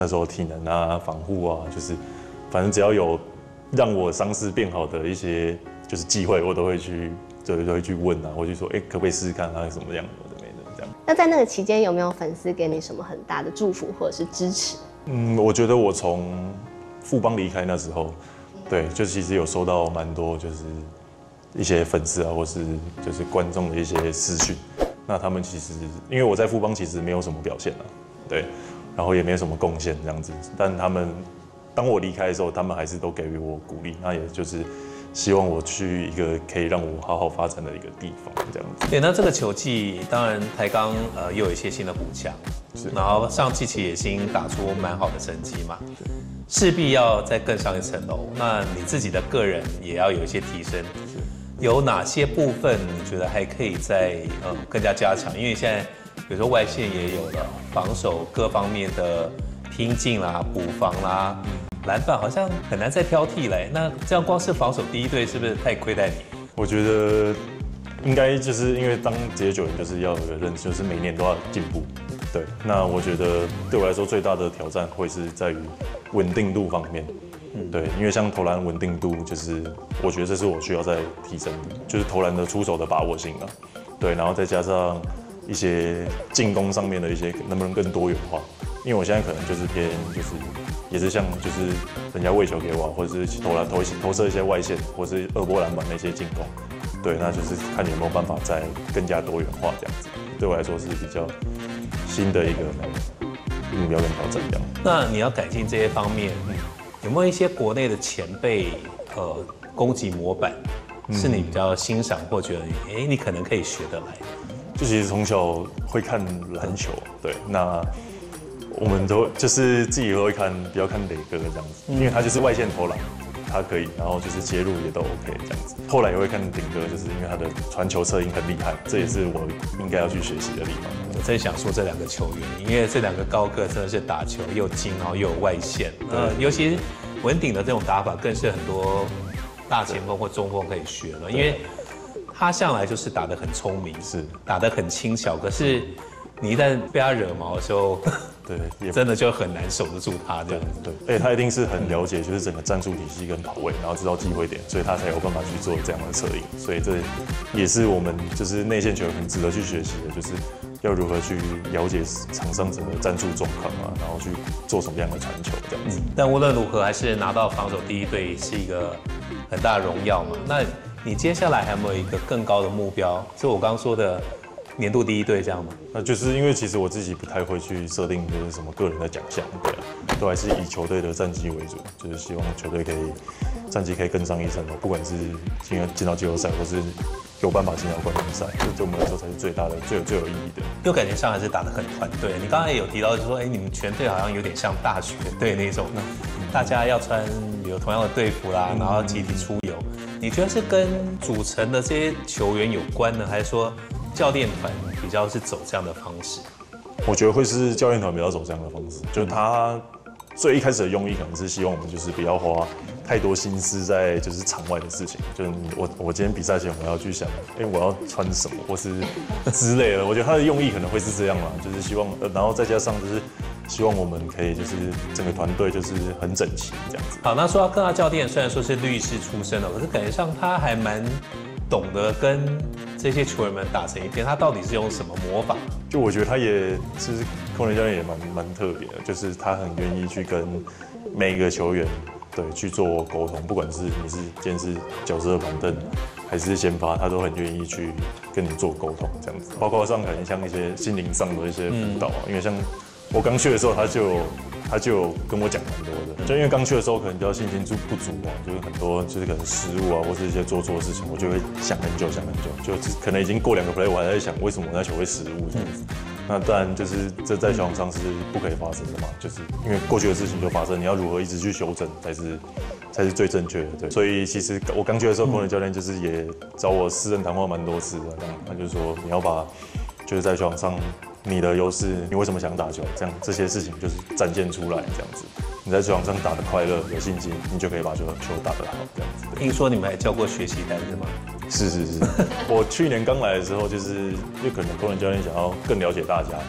那时候体能啊、防护啊，就是反正只要有让我伤势变好的一些就是机会，我都会去问啊，或者说可不可以试试看啊，什么样的没的这样。 那在那个期间有没有粉丝给你什么很大的祝福或者是支持？ 我觉得我从富邦离开那时候，对，就其实有收到蛮多就是一些粉丝啊，或是就是观众的一些私讯。那他们其实因为我在富邦其实没有什么表现啊，对。然后也没有什么贡献这样子，但他们当我离开的时候，他们还是都给予我鼓励，那也就是希望我去一个可以让我好好发展的一个地方这样子。 对，那这个球季当然台钢又有一些新的补强，然后上季其实也已经打出蛮好的成绩嘛，势必要再更上一层楼。那你自己的个人也要有一些提升，有哪些部分你觉得还可以再更加加强？因为现在比如说外线也有了，防守各方面的拼劲啦、补防啦、篮板好像很难再挑剔嘞。那这样光是防守第一队是不是太亏待你？ 我觉得应该就是因为当职业球员就是要有个认知，就是每年都要进步。对，那我觉得对我来说最大的挑战会是在于稳定度方面。对，因为像投篮稳定度，就是我觉得这是我需要再提升的，就是投篮的出手的把握性啊。对，然后再加上一些进攻上面的一些能不能更多元化？因为我现在可能就是偏就是也是像就是人家喂球给我，或者是投射一些外线，或是二波篮板那些进攻。对，那就是看有没有办法再更加多元化这样子。对我来说是比较新的一个目标跟挑战这样。 那你要改进这些方面，有没有一些国内的前辈攻击模板，是你比较欣赏或觉得你可能可以学得来？ 就其实从小会看篮球，对，那我们都就是自己都会看，比较看磊哥这样子，因为他就是外线投篮，他可以，然后就是切入也都 OK 这样子。后来也会看顶哥，就是因为他的传球策应很厉害，这也是我应该要去学习的地方。 我真想说这两个球员，因为这两个高个真的是打球又精，然后又有外线，尤其文鼎的这种打法，更是很多大前锋或中锋可以学了，因为他向来就是打得很聪明， 是打得很轻巧，可是你一旦被他惹毛的时候， 对， 真的就很难守得住他这样。 对，而且他一定是很了解就是整个战术体系跟跑位，然后知道机会点，所以他才有办法去做这样的策应。所以这也是我们就是内线球员很值得去学习的，就是要如何去了解场上整个战术状况啊，然后去做什么样的传球这样子。 但无论如何，还是拿到防守第一队是一个很大的荣耀嘛。那你接下来还有没有一个更高的目标？是我刚刚说的年度第一队这样吗？ 那就是因为其实我自己不太会去设定就是什么个人的奖项，对啊，都还是以球队的战绩为主，就是希望球队可以战绩可以更上一层楼，不管是进到季后赛，或是有办法进到冠军赛，这对我们来说才是最大的、最有意义的。 又感觉上还是打得很团队。你刚才也有提到，就是说，你们全队好像有点像大学队那种，大家要穿有同样的队服啦，然后集体出游。你觉得是跟组成的这些球员有关呢，还是说教练团比较是走这样的方式？ 我觉得会是教练团比较走这样的方式，就是他最一开始的用意可能是希望我们就是不要花太多心思在就是场外的事情，就是我今天比赛前我要去想，我要穿什么或是之类的。我觉得他的用意可能会是这样啦，就是希望然后再加上就是希望我们可以就是整个团队就是很整齐这样子。 好，那说到克拉教练，虽然说是律师出身的，可是感觉上他还蛮懂得跟这些球员们打成一片。他到底是用什么魔法？ 就我觉得他也是空人教练也蛮特别的，就是他很愿意去跟每一个球员去做沟通，不管是你是今天是角色板凳还是先发，他都很愿意去跟你做沟通这样子。包括上可能像一些心灵上的一些辅导因为像我刚去的时候，他就有跟我讲蛮多的，就因为刚去的时候可能比较信心不足啊，就是很多就是可能失误啊，或是一些做错的事情，我就会想很久，就可能已经过2个 play， 我还在想为什么我那球会失误这样子。那当然就是这在球场上是不可以发生的嘛，就是因为过去的事情就发生，你要如何一直去修正才是最正确的。对，所以其实我刚去的时候，空人教练就是也找我私人谈话蛮多次的，他就说你要把就是在球场上你的优势，你为什么想打球，这样这些事情就是展现出来，这样子你在球场上打得快乐、有信心，你就可以把球打得好，这样子。 听说你们还教过学习单是吗？ 是，我去年刚来的时候，就是因为可能空人教练想要更了解大家，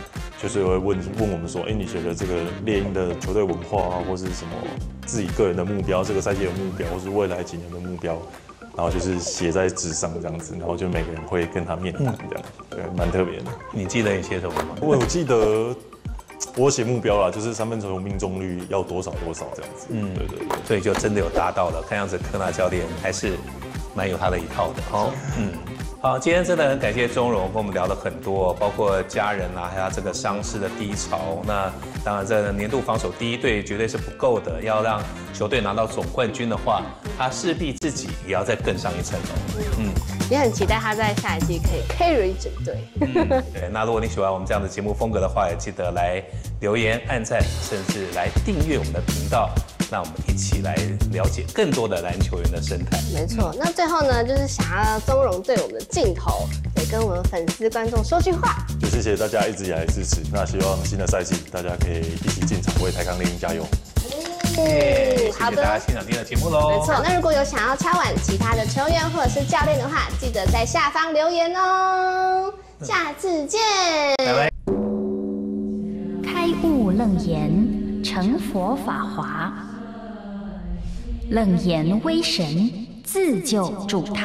就是会问我们说，你觉得这个猎鹰的球队文化啊，或是什么自己个人的目标，这个赛季的目标，或是未来几年的目标，然后就是写在纸上这样子，然后就每个人会跟他面谈这样，对，蛮特别的。 你记得你写什么吗？ 我记得我写目标啦，就是3分球命中率要多少这样子。对。 所以就真的有达到了。看样子科纳教练还是蛮有他的一套的。好，今天真的很感谢钟荣跟我们聊了很多，包括家人还有他这个伤势的低潮。那当然，这年度防守第一队绝对是不够的，要让球队拿到总冠军的话，他势必自己也要再更上一层楼。 也很期待他在下一季可以 carry 整队。 对，那如果你喜欢我们这样的节目风格的话，也记得来留言、按赞，甚至来订阅我们的频道。那我们一起来了解更多的篮球员的生态。 没错，那最后呢，就是想要钟荣对我们的镜头，也跟我们粉丝观众说句话。 就谢谢大家一直以来的支持，那希望新的赛季大家可以一起进场为台钢猎鹰加油。 谢谢大家欣赏今天的节目喽。 没错，那如果有想要敲碗其他的球员或者是教练的话，记得在下方留言哦。下次见， 拜拜。 开悟楞严，成佛法华。楞严威神，自救主他。